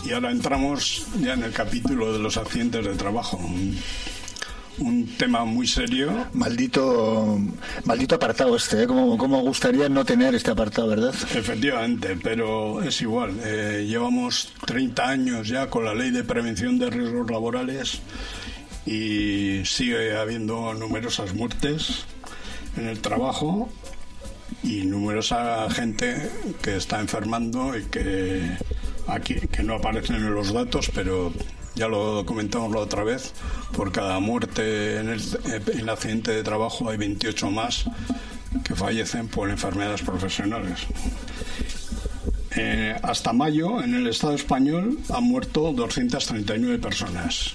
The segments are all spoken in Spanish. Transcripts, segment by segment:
Y ahora entramos ya en el capítulo de los accidentes de trabajo. Un tema muy serio. Maldito apartado este, ¿eh? Como gustaría no tener este apartado, ¿verdad? Efectivamente, pero es igual. Llevamos 30 años ya con la ley de prevención de riesgos laborales y sigue habiendo numerosas muertes en el trabajo y numerosa gente que está enfermando y que no aparecen en los datos, pero ya lo comentamos la otra vez, por cada muerte en el accidente de trabajo hay 28 más que fallecen por enfermedades profesionales. Hasta mayo, en el Estado español, han muerto 239 personas.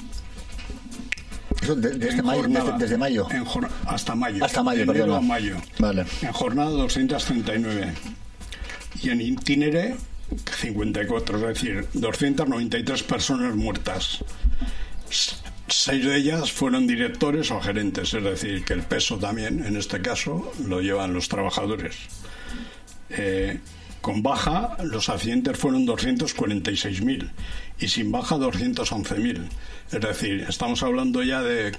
Eso desde mayo. Hasta mayo. Hasta mayo, de enero perdón. a mayo. Vale. En jornada 239. Y en itinere 54, es decir, 293 personas muertas. 6 de ellas fueron directores o gerentes, es decir, que el peso también, en este caso, lo llevan los trabajadores. Con baja, los accidentes fueron 246.000 y sin baja 211.000. Es decir, estamos hablando ya de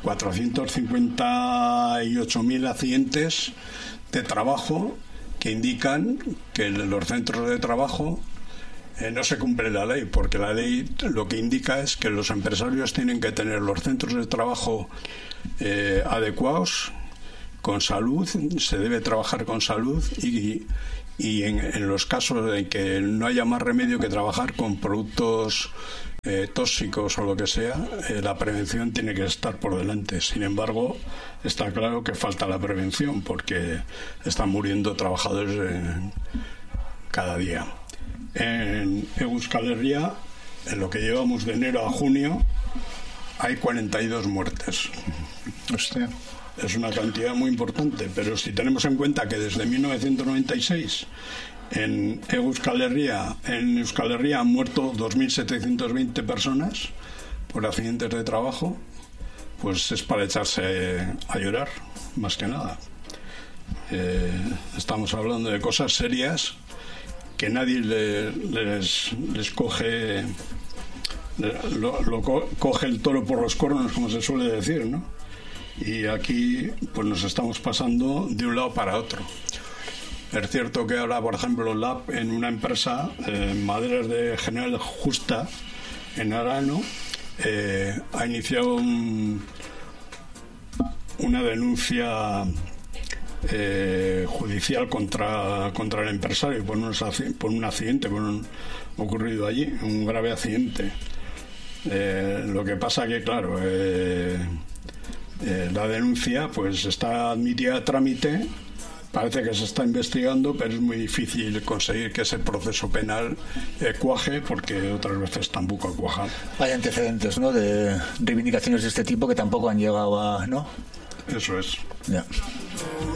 458.000 accidentes de trabajo que indican que en los centros de trabajo no se cumple la ley, porque la ley lo que indica es que los empresarios tienen que tener los centros de trabajo adecuados, con salud, se debe trabajar con salud y en los casos en que no haya más remedio que trabajar con productos tóxicos o lo que sea, la prevención tiene que estar por delante. Sin embargo, está claro que falta la prevención porque están muriendo trabajadores cada día. En Euskal Herria, en lo que llevamos de enero a junio, hay 42 muertes. Hostia. Es una cantidad muy importante, pero si tenemos en cuenta que desde 1996 en Euskal Herria han muerto 2.720 personas por accidentes de trabajo, pues es para echarse a llorar, más que nada. Estamos hablando de cosas serias que nadie les coge, coge el toro por los cuernos, como se suele decir, ¿no? Y aquí pues nos estamos pasando de un lado para otro. Es cierto que ahora, por ejemplo, LAB, en una empresa, Maderas de General Justa, en Arano, ha iniciado una denuncia judicial contra el empresario por un accidente ocurrido allí, un grave accidente. Lo que pasa que, claro, la denuncia pues está admitida a trámite. Parece que se está investigando, pero es muy difícil conseguir que ese proceso penal cuaje, porque otras veces tampoco ha cuajado. Hay antecedentes, ¿no?, de reivindicaciones de este tipo que tampoco han llegado a... ¿no? Eso es. Ya.